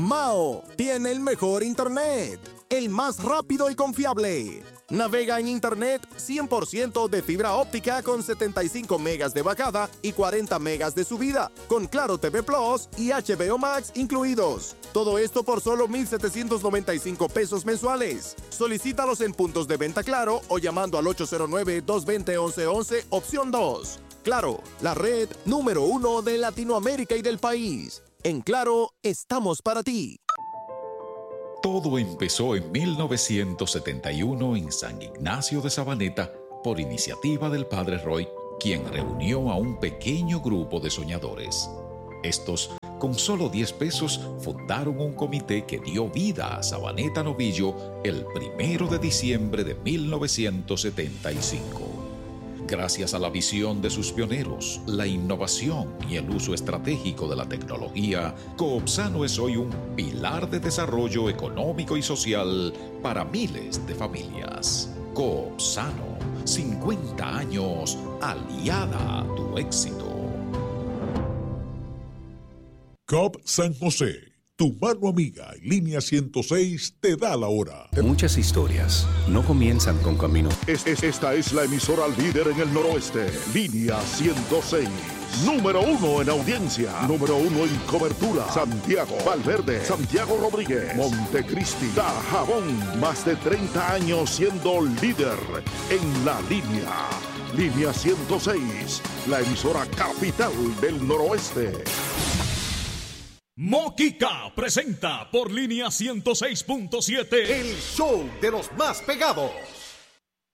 Mao tiene el mejor internet, el más rápido y confiable. Navega en internet 100% de fibra óptica con 75 megas de bajada y 40 megas de subida, con Claro TV Plus y HBO Max incluidos. Todo esto por solo 1,795 pesos mensuales. Solicítalos en puntos de venta Claro o llamando al 809-220-1111, opción 2. Claro, la red número 1 de Latinoamérica y del país. En Claro, estamos para ti. Todo empezó en 1971 en San Ignacio de Sabaneta por iniciativa del padre Roy, quien reunió a un pequeño grupo de soñadores. Estos, con solo 10 pesos, fundaron un comité que dio vida a Sabaneta Novillo el 1 de diciembre de 1975. Gracias a la visión de sus pioneros, la innovación y el uso estratégico de la tecnología, Coopsano es hoy un pilar de desarrollo económico y social para miles de familias. Coopsano, 50 años aliada a tu éxito. COP San José, tu mano amiga y línea 106 te da la hora. Muchas historias no comienzan con caminos. Esta es la emisora líder en el noroeste. Línea 106. Número 1 en audiencia. Número 1 en cobertura. Santiago, Valverde, Santiago Rodríguez, Montecristi, Dajabón. Más de 30 años siendo líder en la línea. Línea 106. La emisora capital del noroeste. Moquica presenta por línea 106.7 el show de los más pegados.